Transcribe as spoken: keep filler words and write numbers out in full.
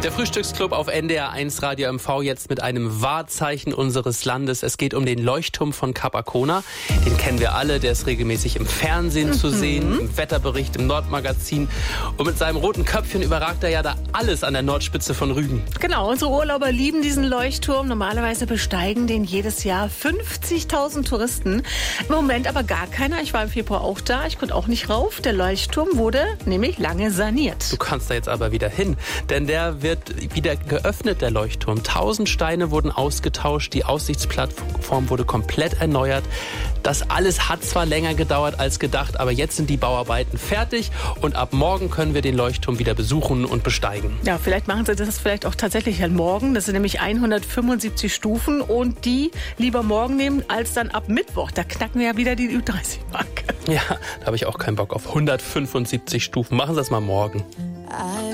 Der Frühstücksclub auf N D R eins Radio M V jetzt mit einem Wahrzeichen unseres Landes. Es geht um den Leuchtturm von Capacona. Den kennen wir alle, der ist regelmäßig im Fernsehen mhm. zu sehen, im Wetterbericht, im Nordmagazin. Und mit seinem roten Köpfchen überragt er ja da alles an der Nordspitze von Rügen. Genau, unsere Urlauber lieben diesen Leuchtturm. Normalerweise besteigen den jedes Jahr fünfzigtausend Touristen. Im Moment aber gar keiner. Ich war im Februar auch da, ich konnte auch nicht rauf. Der Leuchtturm wurde nämlich lange saniert. Du kannst da jetzt aber wieder hin, denn der wird wieder geöffnet, der Leuchtturm. Tausend Steine wurden ausgetauscht, die Aussichtsplattform wurde komplett erneuert. Das alles hat zwar länger gedauert als gedacht, aber jetzt sind die Bauarbeiten fertig und ab morgen können wir den Leuchtturm wieder besuchen und besteigen. Ja, vielleicht machen Sie das vielleicht auch tatsächlich an morgen. Das sind nämlich hundertfünfundsiebzig Stufen und die lieber morgen nehmen als dann ab Mittwoch. Da knacken wir ja wieder die Ü dreißig Marke. Ja, da habe ich auch keinen Bock auf hundertfünfundsiebzig Stufen. Machen Sie das mal morgen.